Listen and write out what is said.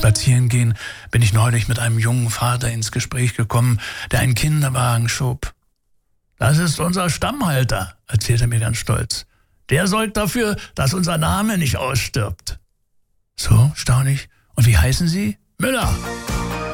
Spazierengehen bin ich neulich mit einem jungen Vater ins Gespräch gekommen, der einen Kinderwagen schob. »Das ist unser Stammhalter«, erzählt er mir ganz stolz. »Der sorgt dafür, dass unser Name nicht ausstirbt.« »So, staunlich. Und wie heißen Sie?« »Müller.«